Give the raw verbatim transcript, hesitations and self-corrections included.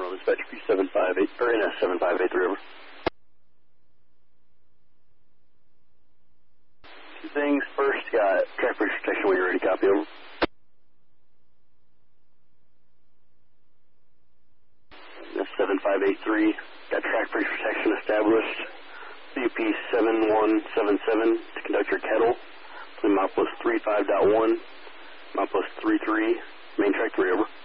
Amarillo, dispatch P seven five eight, or N S seven five eight three, over. Two things. First, got track bridge protection when you're ready, copy, over. N S seven five eight three, got track bridge protection established. C U P seven one seven seven to conduct your kettle. Milepost three five dot one, milepost three three, main track three, over.